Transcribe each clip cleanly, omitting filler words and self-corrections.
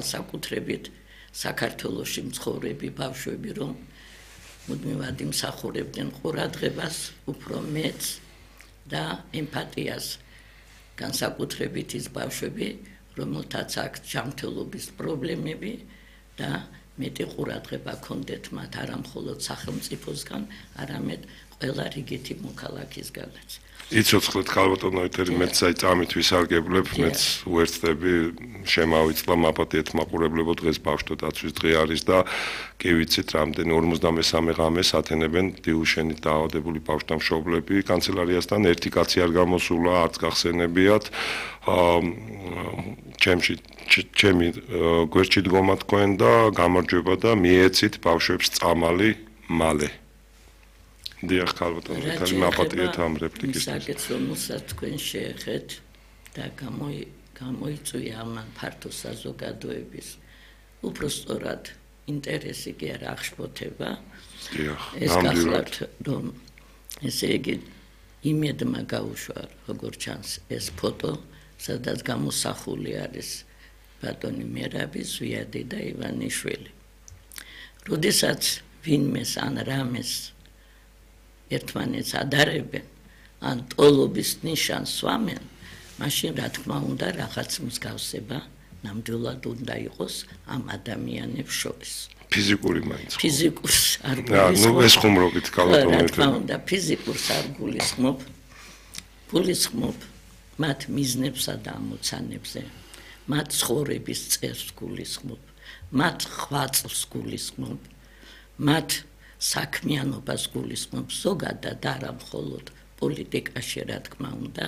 განსაკუთრებით საქართველოში მცხოვრები ბავშვები, რომ მუდმივად იმსახურებდნენ ყურადღებას, უფრო მეც და ემპათიას, განსაკუთრებით ის ბავშვები, რომელთაც აქვს ჯანმრთელობის პრობლემები და მეტი ყურადღება ჰქონდეთ მათ არა მხოლოდ სახელმწიფოსგან, არამედ ყველა რიგითი მოქალაქისგანაც. იცოცხლეთ ქალბატონო ეთერი, მეც წამით ვისარგებლებ, მეც უერთდები, შემავიწლა მაპატიეთ მაყურებლებო დღეს ბავშვთა დაცვის დღე არის და კი ვიცით, რამდენი 53 ღამეს ათენებენ დიუშენით დაავადებული ბავშვთა მშობლები კანცელარიასთან, ერთი კაცი არ გამოსულა, არც გახსენებიათ. ჩემი გვერდში დგომა თქვენ და გამარჯვება და მიეცით ბავშვებს წამალი მალე. დიახ, ქალბატონო, ეთერი მაპატიეთ ამ რეპლიკის. ისაკეთ, რომელსაც თქვენ შეეხეთ და გამოიწვია ამან ფართო საზოგადოების უпростоრად ინტერესი კი არ აღშფოთება. დიახ, ეს გახლავთ, რომ ესე იგი იმედმა გაუშვა, როგორც ჩანს, ეს ფოტო, სადაც გამოსახული არის ბატონი მერაბი, ზვიადი და ივანიშვილი. როდესაც ვინმეს ან რამეს ერთმანეთს ადარებენ, ან ტოლობის ნიშანს სვამენ, მაშინ რა თქმა უნდა რაღაც მსგავსება ნამდვილად უნდა იყოს ამ ადამიანებს შორის. ფიზიკური მაინც. ფიზიკურს არ გულისხმობ. ეს ხუმრობით ქალბატონო. რა თქმა უნდა, ფიზიკურს არ გულისხმობ. გულისხმობ მათ მიზნებსა და ამოცანებზე, მათ ცხოვრების წესს გულისხმობ, მათ ხვაწლს გულისხმობ, მათ საქმიანობას გულისხმობ, ზოგადად არა მხოლოდ პოლიტიკაში, რა თქმა უნდა.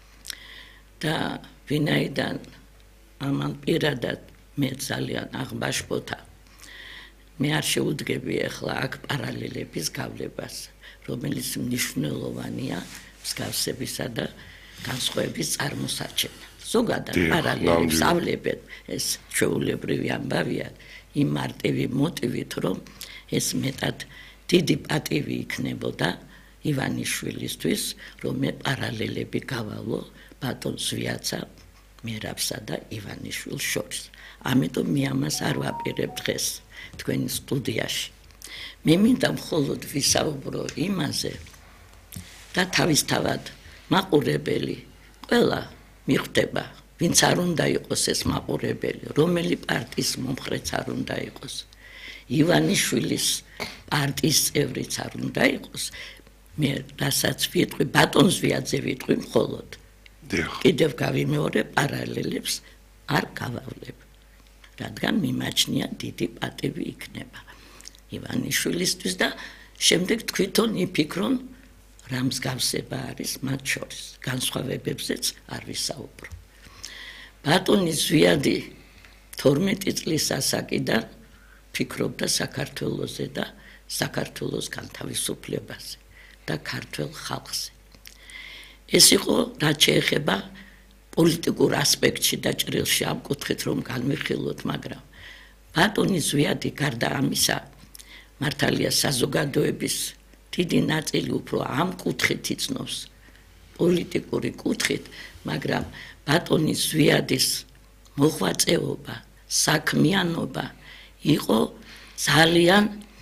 და ვინაიდან ამან პირადად მე ძალიან აღმაშფოთა, მე არ შეუდგები ახლა აქ პარალელების გავლებას, რომელიც მნიშვნელოვანია მსგავსებისა და განსხვავების წარმოსაჩენა. ზოგადად პარალელებს ავლებენ, ეს ჩვეულებრივი ამბავია, იმ მარტივი მოტივით, რომ ეს მეტად დიდი პატივი იქნებოდა ივანიშვილისთვის, რომ მე პარალელები გავალო ბატონ ზვიაცა, მერაბსა და ივანიშვილს შორის. ამიტომ მე ამას არ ვაპირებ დღეს თქვენი სტუდიაში. მე მინდა მხოლოდ ვისაუბრო იმაზე და თავისთავად მაყურებელი ყველა მიხვდება, ვინც არ უნდა იყოს ეს მაყურებელი, რომელი პარტიის მომხრეც არ უნდა იყოს. ივანიშვილის პარტიის წევრიც არ უნდა იყოს. მე რასაც ვიტყვი, ბატონ ზვიაძე ვიტყვი მხოლოდ. კიდევ გავიმეორე, პარალელებს არ გავავლებ. რადგან მიმაჩნია დიდი პატივი იქნება ივანიშვილისთვის და შემდეგ თვითონ იფიქრონ, რა მსგავსება არის მათ შორის. განსხვავებებზეც არ ვისაუბრო. ბატონი ზვიადი 12 წლის ასაკიდან ფიქრობდა საქართველოზე და საქართველოს განთავისუფლებაზე და ქართველ ხალხზე. ეს იყო რაც შეეხება პოლიტიკურ ასპექტში და ჭრილში ამ კუთხით რომ განვიხილოთ, მაგრამ ბატონი ზვიადი გარდა ამისა მართალია საზოგადოების დიდი ნაწილი უფრო ამ კუთხით იცნობს, პოლიტიკური კუთხით, მაგრამ ბატონი ზვიადის მოღვაწეობა, საქმიანობა იყო ძალიან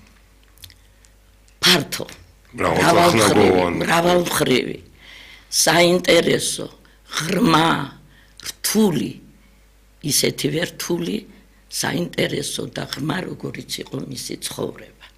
ფართო, მრავალმხრივი, საინტერესო, ღრმა, რთული, ისეთივე რთული, საინტერესო და ღრმა, როგორიც იყო მისი ცხოვრება.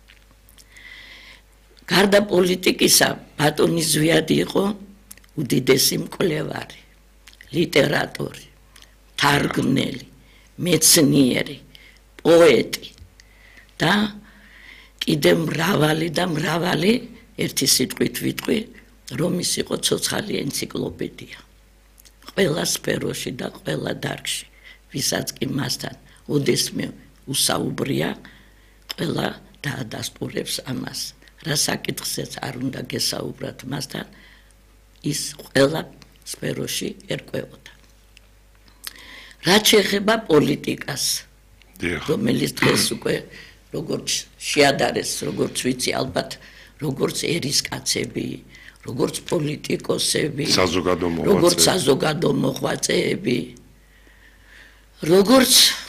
გარდა პოლიტიკისა, ბატონი ზვიადი იყო უდიდესი მკვლევარი, ლიტერატორი, თარგმნელი, მეცნიერი, პოეტი და კიდევ მრავალი ერთი სიტყვით ვიტყვი, რომ ის იყო ცოცხალი ენციკლოპედია. ყველა სფეროში და ყველა დარგში, ვისაც კი მასთან ოდესმე უსაუბრია, ყველა დაადასტურებს ამას. რა საკითხზეც არ უნდა გესაუბრათ მასთან, ის ყველა სფეროში ერკვეოდა. რაც შეეხება პოლიტიკას, რომელიც დღეს უკვე როგორც შეადარეს, როგორც ვიცი, ალბათ როგორც ერისკაცები, როგორც პოლიტიკოსები, როგორც საზოგადო მოღვაწეები, როგორც